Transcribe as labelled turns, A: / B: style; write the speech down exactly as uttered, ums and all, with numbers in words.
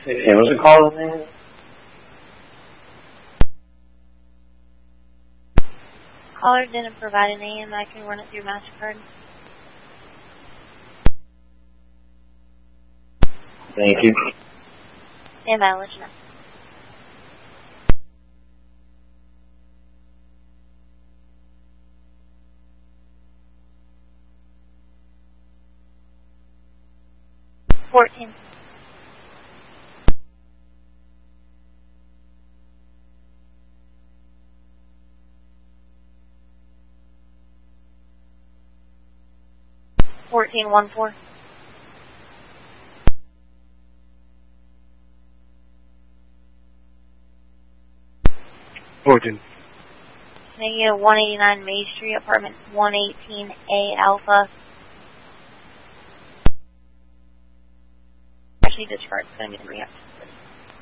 A: It was a call in.
B: Caller didn't provide a name. I can run it through MasterCard.
A: Thank you.
B: Stand by, I'll let you know. Fourteen. Fourteen one four.
C: Fourteen.
B: Negative one eighty nine May Street, apartment one eighteen A Alpha. Actually, this card's going to be re-up.